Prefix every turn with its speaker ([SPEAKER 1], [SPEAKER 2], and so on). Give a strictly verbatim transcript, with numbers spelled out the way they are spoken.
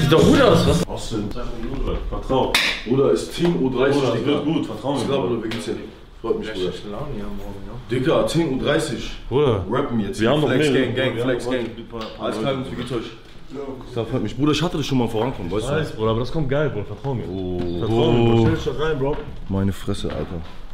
[SPEAKER 1] sieht doch gut aus, was?
[SPEAKER 2] Was denn? Vertrau.
[SPEAKER 3] Bruder, ist zehn Uhr dreißig.
[SPEAKER 2] Bruder, das wird gut, vertrau mir.
[SPEAKER 3] Bruder, wie geht's dir? Freut mich, Bruder.
[SPEAKER 1] Schlechte Laune hier am Morgen, ja.
[SPEAKER 3] Dicker, zehn Uhr dreißig.
[SPEAKER 2] Bruder,
[SPEAKER 3] rappen jetzt.
[SPEAKER 2] wir haben noch
[SPEAKER 3] Flex
[SPEAKER 2] mehr.
[SPEAKER 3] Gang, Gang, Flex Gang. Alles klar, wie geht's euch? Das freut mich. Bruder, ich hatte das schon mal vorankommen, weißt du?
[SPEAKER 2] Weiß, Bruder, aber das kommt geil, Bruder, vertrau mir.
[SPEAKER 3] Oh,
[SPEAKER 2] Vertrau mir, Bruder. Stell dich da rein, Bro.
[SPEAKER 3] Meine Fresse, Alter.